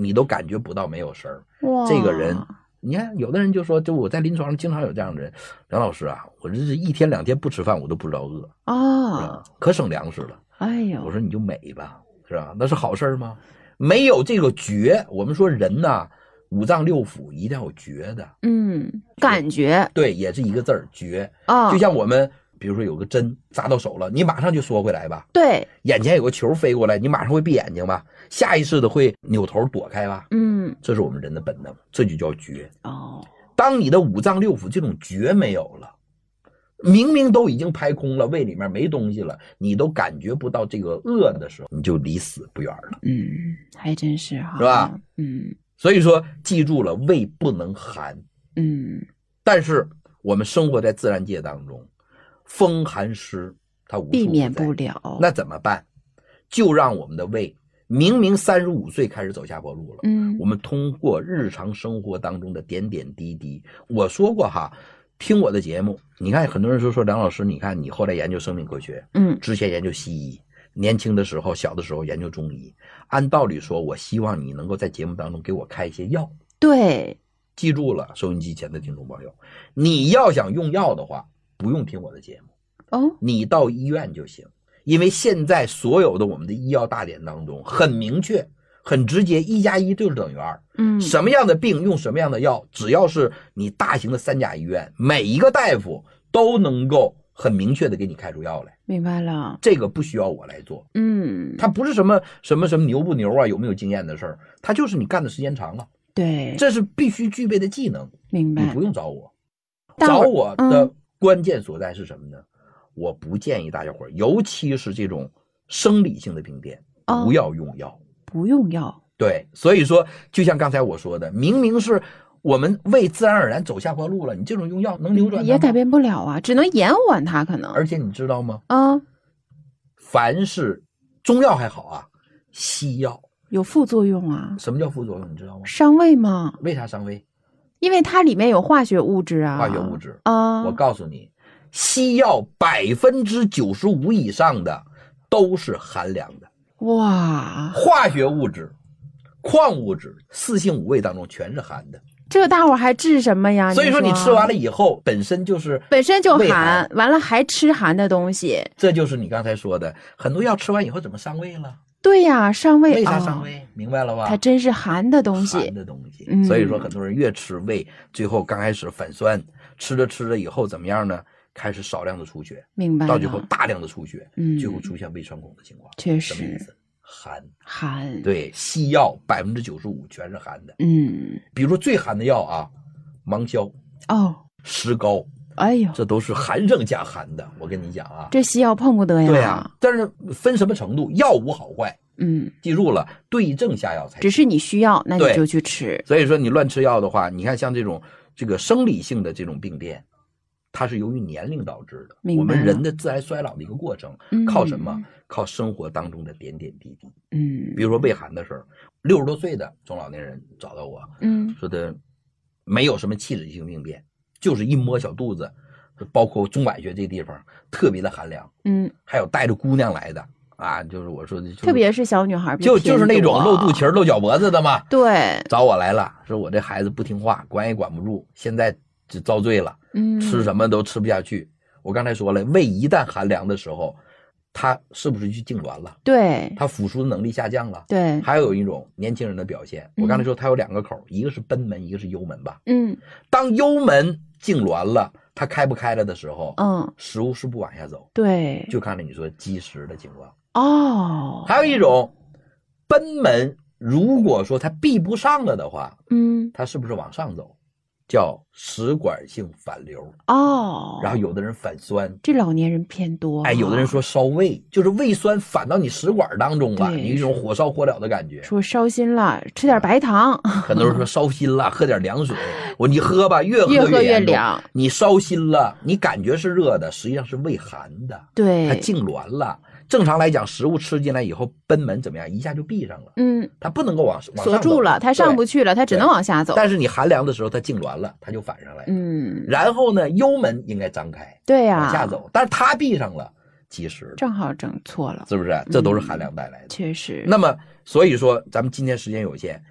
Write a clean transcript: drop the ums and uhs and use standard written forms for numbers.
你都感觉不到没有声儿。 哇， 这个人你看有的人就说，就我在临床上经常有这样的人，梁老师啊，我这是1天2天不吃饭我都不知道饿啊， 可省粮食了。 哎呦， 我说你就美吧，是吧？那是好事吗？没有这个觉，我们说人呐，5脏6腑一定要有觉的， 感觉， 对，也是一个字儿，觉啊， 就像我们比如说有个针扎到手了，你马上就缩回来吧， 对， 眼前有个球飞过来，你马上会闭眼睛吧，下意识的会扭头躲开吧，这是我们人的本能，这就叫觉。当你的5脏6腑这种觉没有了，明明都已经排空了，胃里面没东西了，你都感觉不到这个饿的时候，你就离死不远了。 还真是哈， 是吧？所以说记住了，胃不能寒。但是我们生活在自然界当中，风寒湿它无处不在， 避免不了。 那怎么办？就让我们的胃明明35岁开始走下坡路了，我们通过日常生活当中的点点滴滴，我说过哈，听我的节目，你看很多人说梁老师，你看你后来研究生命科学，之前研究西医，年轻的时候小的时候研究中医，按道理说我希望你能够在节目当中给我开一些药。 对， 记住了，收音机前的听众朋友，你要想用药的话不用听我的节目，你到医院就行。因为现在所有的我们的医药大典当中很明确很直接，1+1就是等于2，什么样的病用什么样的药，只要是你大型的3甲医院，每一个大夫都能够很明确的给你开出药来。 明白了， 这个不需要我来做，它不是什么牛不牛啊，有没有经验的事儿，它就是你干的时间长了， 对， 这是必须具备的技能。 明白， 你不用找我，找我的关键所在是什么呢？我不建议大家伙，尤其是这种生理性的病变，不要用药， 不用药。 对，所以说就像刚才我说的，明明是我们胃自然而然走下坡路了，你这种用药能扭转它吗？ 也改变不了啊，只能延缓它可能。 而且你知道吗？凡是中药还好啊，西药有副作用啊。 什么叫副作用？你知道吗？ 伤胃吗？ 为啥伤胃？ 因为它里面有化学物质啊。 化学物质我告诉你，西药95%以上的都是寒凉的。 哇， 化学物质、矿物质、4性5味当中全是寒的。 这大伙还治什么呀？ 所以说你吃完了以后本身就寒，完了还吃寒的东西， 这就是你刚才说的，很多药吃完以后怎么伤胃了？ 对呀，伤胃。 为啥伤胃？明白了吧？ 它真是寒的东西。 寒的东西。所以说很多人越吃胃，最后刚开始反酸，吃着以后怎么样呢？开始少量的出血， 明白了， 到最后大量的出血，最后出现胃穿孔的情况。 确实， 什么意思？寒。 对， 西药95%全是寒的。比如说最寒的药啊，芒硝、石膏， 哎呦， 这都是寒上加寒的。我跟你讲啊， 这西药碰不得呀。 对啊，但是分什么程度，药无好坏。记住了，对症下药才行。 只是你需要，那你就去吃。 所以说你乱吃药的话，你看像这个生理性的这种病变，它是由于年龄导致的。我们人的自然衰老的一个过程，靠什么？靠生活当中的点点滴滴。比如说胃寒的事儿，60多岁的中老年人找到我，说的没有什么器质性病变，就是一摸小肚子，包括中脘穴这地方特别的寒凉。还有带着姑娘来的啊，就是我说的， 特别是小女孩， 就是那种露肚脐露脚脖子的嘛。 对， 找我来了，说我这孩子不听话，管也管不住，现在就遭罪了，吃什么都吃不下去。我刚才说了，胃一旦寒凉的时候，它是不是就痉挛了？ 对， 它腐蚀的能力下降了。 对， 还有一种年轻人的表现，我刚才说它有2个口，一个是贲门，一个是幽门吧。当幽门痉挛了，它开不开了的时候，食物是不往下走。 对， 就看着你说积食的情况。 还有一种贲门，如果说它闭不上了的话，它是不是往上走？叫食管性反流。然后有的人反酸， 这老年人偏多。 有的人说烧胃，就是胃酸反到你食管当中了，你一种火烧火燎的感觉。 说烧心了，吃点白糖。 很多人说烧心了，喝点凉水。你喝吧，越喝越凉。 你烧心了，你感觉是热的，实际上是胃寒的。 对， 它痉挛了。正常来讲，食物吃进来以后，贲门怎么样？一下就闭上了。它不能够往上走， 锁住了，它上不去了，它只能往下走。 但是你寒凉的时候，它痉挛了，它就反上来。然后呢，幽门应该张开， 对呀， 往下走，但是它闭上了，积食， 正好整错了， 是不是？这都是寒凉带来的， 确实。 那么，所以说，咱们今天时间有限。